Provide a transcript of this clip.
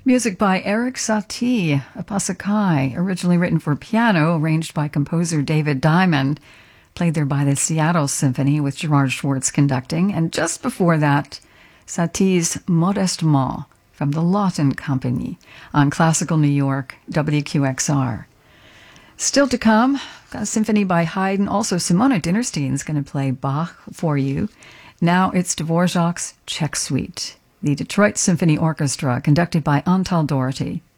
Music by Eric Satie, a Pasakai, originally written for piano, arranged by composer David Diamond, played there by the Seattle Symphony with Gerard Schwartz conducting, and just before that, Satie's Modestement from the Lawton Company on Classical New York, WQXR. Still to come, got a symphony by Haydn. Also, Simona Dinnerstein is going to play Bach for you. Now it's Dvorak's Czech Suite. The Detroit Symphony Orchestra, conducted by Antal Doherty.